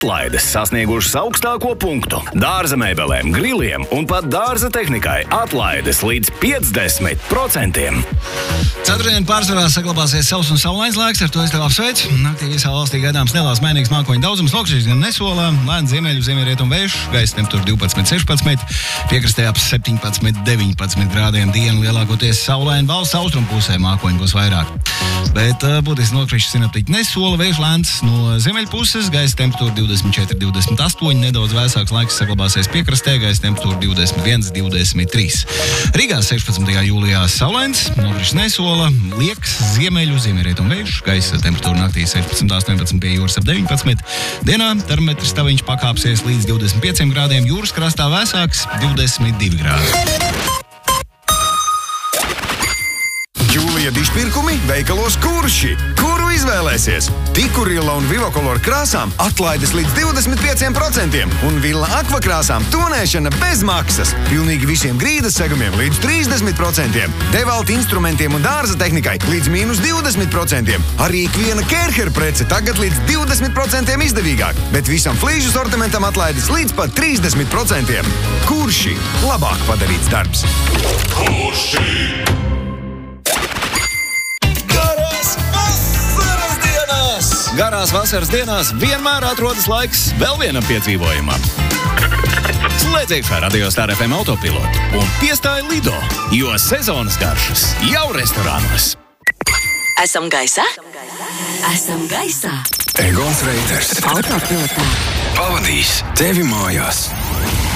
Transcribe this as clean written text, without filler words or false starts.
Atlaides sasniegušas augstāko punktu. Dārza mēbelēm, griliem un pat dārza tehnikai atlaides līdz 50%. Ceturtdien pārsvarā saglabāsies sauss un saulains laiks, ar to es tev apsveicu. Naktī visā valstī gaidāms neliels mainīgs mākoņu daudzums, lokšīs gan nesolā, lēns ziemeļu ziemeļrietumu vējš, gaisa temperatūra 12-16, piekrastē ap 17-19 grādiem, dienu lielākoties saulaini, valsts austrumpusē mākoņu būs vairāk. Bet būtiski nokrišņi sinoptiķi nesola, vējš lēns no ziemeļpuses, gaisa temperatūra 24-28, nedaudz vēsāks laiks saglabāsies piekrastē, gaisa temperatūra 21-23. Rīgā 16. jūlijā saulains, nokrišņi nesola, liekas ziemeļu ziemeļrietumu vējš, gaisa temperatūra naktī 16-18, pie jūras ap 19. Dienā termometrs staviņš pakāpsies līdz 25 grādiem, jūras krastā vēsāks 22 grādi. Jūlija dišpirkumi veikalos Kurši. Kuru izvēlēsies? Tikurila un Vivokolor krāsām atlaides līdz 25% un Villa akvakrāsām tonēšana bez maksas. Pilnīgi visiem grīdas segumiem līdz 30%. Devalta instrumentiem un dārza tehnikai līdz -20%. Arī ikviena Kērher prece tagad līdz 20% izdevīgāk, bet visam flīžu sortimentam atlaides līdz pat 30%. Kurši? Labāk padarīts darbs. Kurši? Garās vasaras dienās vienmēr atrodas laiks vēl vienam piedzīvojumam. Slēdz iekšā Radio Star FM autopilotu un piestāj Lido, jo sezonas garšas jau restorānos. Esam gaisā? Esam gaisā. Egons Reiters Autopilotā pavadīs tevi mājās.